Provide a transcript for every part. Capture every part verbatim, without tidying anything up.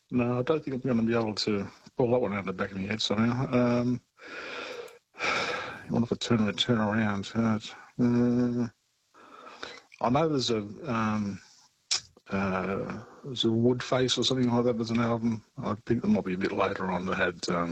No, I don't think I'm going to be able to pull that one out of the back of my head somehow. Um, I wonder if I turn it turn around. Uh, uh, I know there's a um, uh, there's a Woodface or something like that. There's an album. I think there might be a bit later on that had um,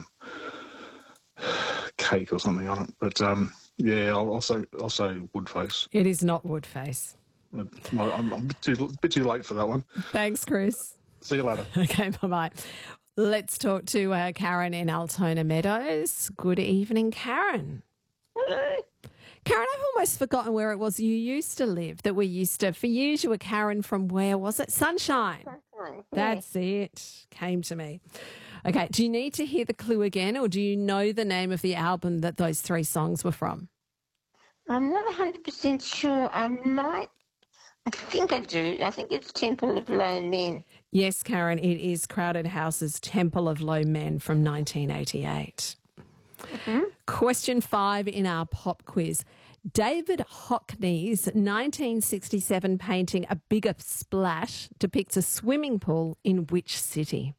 Cake or something on it. But um, yeah, I'll, I'll say I'll say Woodface. It is not Woodface. I'm, I'm a bit too, bit too late for that one. Thanks, Chris. See you later. Okay, bye-bye. Let's talk to uh, Karen in Altona Meadows. Good evening, Karen. Hello. Karen, I've almost forgotten where it was you used to live, that we used to, for years you were Karen from where was it? Sunshine. Sunshine. That's it. Came to me. Okay, do you need to hear the clue again, or do you know the name of the album that those three songs were from? I'm not one hundred percent sure. I might. I think I do. I think it's Temple of Lone Men. Yes, Karen, it is Crowded House's Temple of Low Men from nineteen eighty-eight. Mm-hmm. Question five in our pop quiz. David Hockney's nineteen sixty-seven painting A Bigger Splash depicts a swimming pool in which city?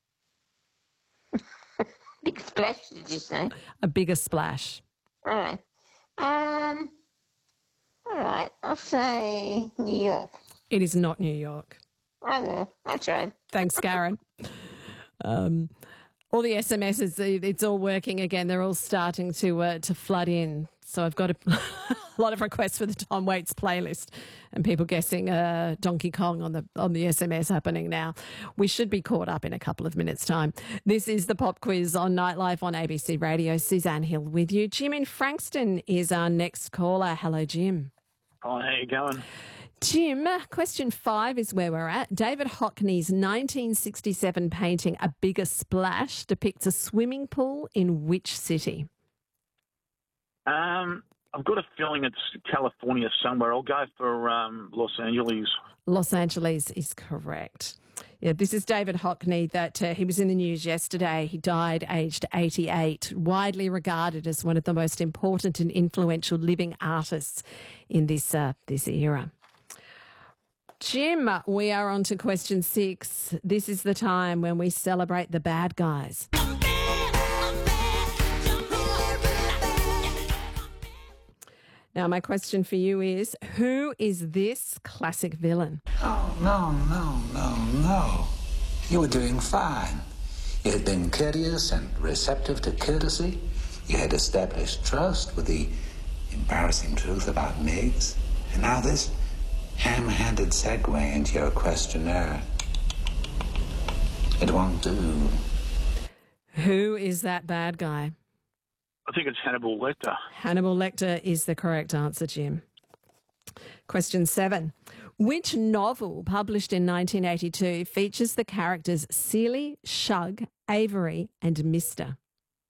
Big Splash, did you say? A Bigger Splash. All right. Um. All right. I'll say New York. It is not New York. I know. I tried. Thanks, Karen. um, all the S M Ses, it's all working again. They're all starting to uh, to flood in. So I've got a, a lot of requests for the Tom Waits playlist, and people guessing uh, Donkey Kong on the on the S M S happening now. We should be caught up in a couple of minutes' time. This is the Pop Quiz on Nightlife on A B C Radio. Suzanne Hill with you. Jim in Frankston is our next caller. Hello, Jim. Hi, how you going? Jim, question five is where we're at. David Hockney's nineteen sixty-seven painting A Bigger Splash depicts a swimming pool in which city? Um, I've got a feeling it's California somewhere. I'll go for um, Los Angeles. Los Angeles is correct. Yeah, this is David Hockney that uh, he was in the news yesterday. He died aged eighty-eight, widely regarded as one of the most important and influential living artists in this uh, this era. Jim, we are on to question six. This is the time when we celebrate the bad guys. Now, my question for you is, who is this classic villain? Oh, no, no, no, no. You were doing fine. You had been courteous and receptive to courtesy. You had established trust with the embarrassing truth about Meigs. And now this ham-handed segue into your questionnaire. It won't do. Who is that bad guy? I think it's Hannibal Lecter. Hannibal Lecter is the correct answer, Jim. Question seven. Which novel published in nineteen eighty-two features the characters Seeley, Shug, Avery and Mister?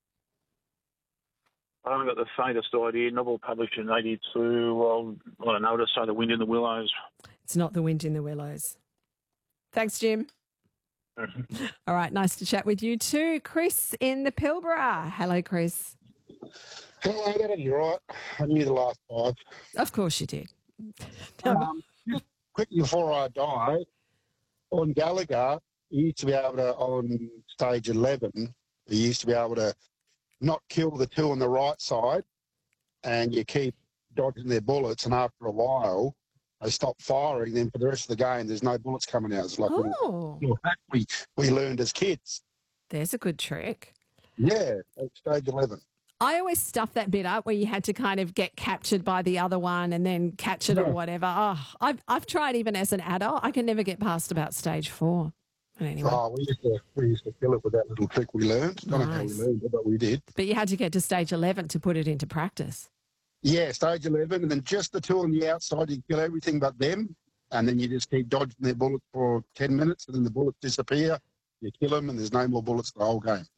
I haven't got the faintest idea. Novel published in eighty-two. Well, I don't know. Just say The Wind in the Willows. It's not The Wind in the Willows. Thanks, Jim. All right, nice to chat with you too. Chris in the Pilbara. Hello, Chris. Hello, that you're right. I knew the last five. Of course you did. Um, just quickly before I die, on Gallagher, you used to be able to, on stage eleven, you used to be able to not kill the two on the right side, and you keep dodging their bullets, and after a while, they stop firing. Then for the rest of the game, there's no bullets coming out. It's like Oh, little hack we, we learned as kids. there's a good trick. Yeah, at stage eleven. I always stuffed that bit up where you had to kind of get captured by the other one and then catch it or Yeah. whatever. Oh, I've, I've tried even as an adult. I can never get past about stage four. But anyway, Oh, we used to we used to kill it with that little trick we learned. I don't know how we Nice. learned it, but we did. but you had to get to stage eleven to put it into practice. Yeah, stage eleven, and then just the two on the outside, you kill everything but them, and then you just keep dodging their bullets for ten minutes, and then the bullets disappear. You kill them, and there's no more bullets the whole game.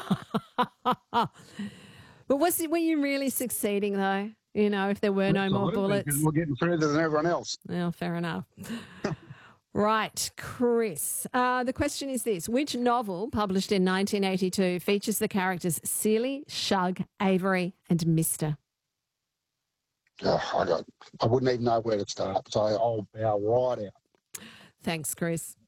But was it, were you really succeeding though? You know, if there were no more Because bullets. we're getting further than everyone else. Well, fair enough. Right, Chris. Uh, the question is this. Which novel, published in nineteen eighty-two, features the characters Seeley, Shug, Avery and Mister? Oh, I, got, I wouldn't even know where to start, so I'll bow right out. Thanks, Chris.